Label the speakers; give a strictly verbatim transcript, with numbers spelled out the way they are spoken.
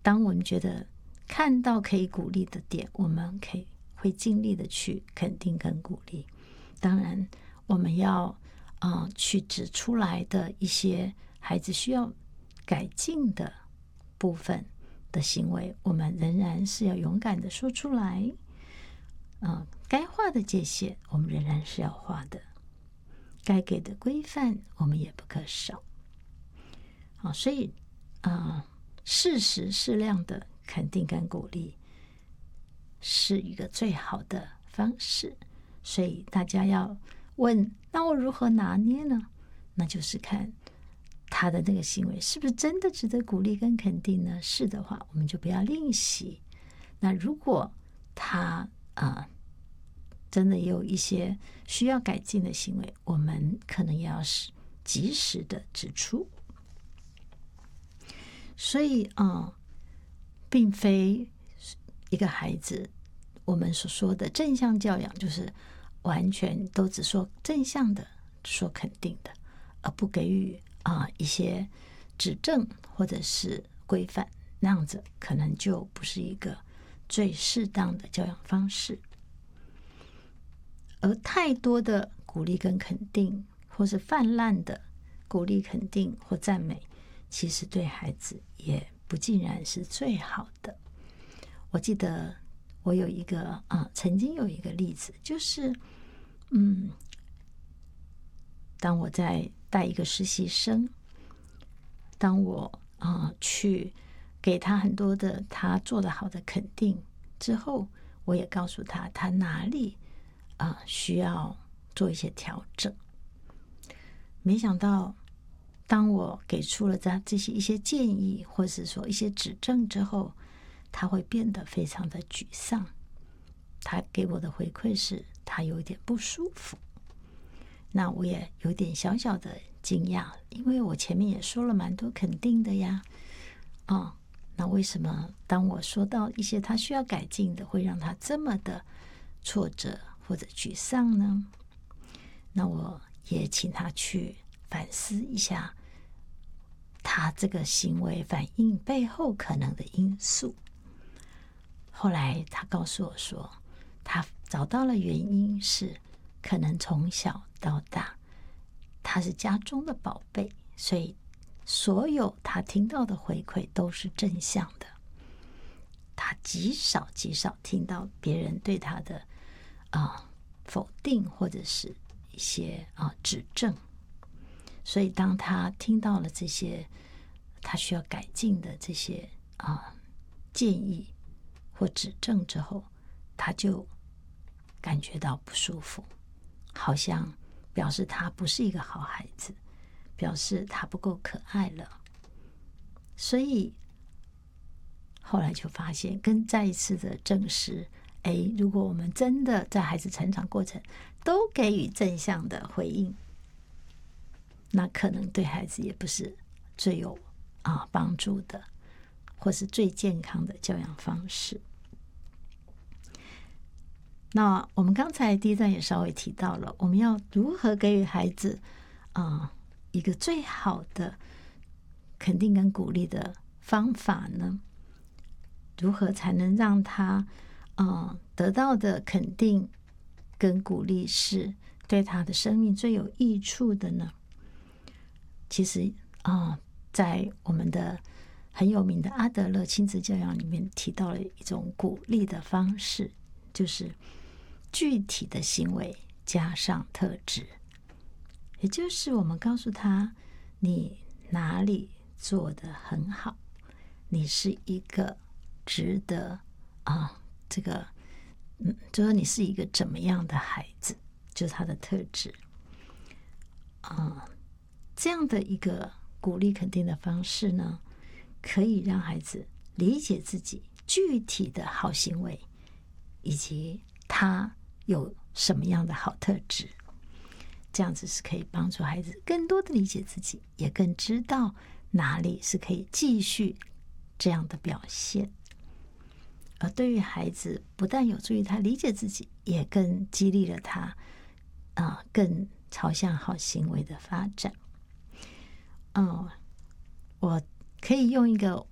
Speaker 1: 当我们觉得看到可以鼓励的点，我们可以会尽力的去肯定跟鼓励。当然我们要、呃、去指出来的一些孩子需要改进的部分的行为，我们仍然是要勇敢的说出来。呃、该画的界限我们仍然是要画的，该给的规范我们也不可少。好，所以呃适时适量的肯定跟鼓励是一个最好的方式。所以大家要问，那我如何拿捏呢？那就是看他的那个行为是不是真的值得鼓励跟肯定呢？是的话，我们就不要吝惜。那如果他呃真的有一些需要改进的行为，我们可能也要及时的指出。所以呃并非一个孩子我们所说的正向教养就是完全都只说正向的，说肯定的，而不给予啊、呃、一些指正或者是规范，那样子可能就不是一个最适当的教养方式。而太多的鼓励跟肯定，或是泛滥的鼓励肯定或赞美，其实对孩子也不尽然是最好的。我记得我有一个啊，曾经有一个例子，就是嗯，当我在带一个实习生，当我啊去给他很多的他做得好的肯定之后，我也告诉他他哪里啊需要做一些调整。没想到当我给出了他这些一些建议，或是说一些指正之后，他会变得非常的沮丧。他给我的回馈是他有一点不舒服。那我也有点小小的惊讶，因为我前面也说了蛮多肯定的呀。哦，那为什么当我说到一些他需要改进的，会让他这么的挫折或者沮丧呢？那我也请他去反思一下他这个行为反应背后可能的因素。后来他告诉我说，他找到了原因是可能从小到大他是家中的宝贝，所以所有他听到的回馈都是正向的，他极少极少听到别人对他的啊、呃、否定或者是一些啊、呃、指正。所以当他听到了这些他需要改进的这些啊、呃、建议或指正之后，他就感觉到不舒服，好像表示他不是一个好孩子，表示他不够可爱了。所以后来就发现，跟再一次的证实，哎，如果我们真的在孩子成长过程都给予正向的回应，那可能对孩子也不是最有啊帮助的，或是最健康的教养方式。那我们刚才第一段也稍微提到了，我们要如何给予孩子啊、呃、一个最好的肯定跟鼓励的方法呢？如何才能让他呃得到的肯定跟鼓励是对他的生命最有益处的呢？其实啊、呃，在我们的很有名的阿德勒亲子教养里面提到了一种鼓励的方式，就是具体的行为加上特质。也就是我们告诉他你哪里做得很好，你是一个值得啊这个嗯，就说你是一个怎么样的孩子，就是他的特质啊、呃，这样的一个鼓励肯定的方式呢，可以让孩子理解自己具体的好行为，以及他有什么样的好特质。这样子是可以帮助孩子更多的理解自己，也更知道哪里是可以继续这样的表现。而对于孩子，不但有助于他理解自己，也更激励了他啊、呃，更朝向好行为的发展。嗯、呃，我可以用一个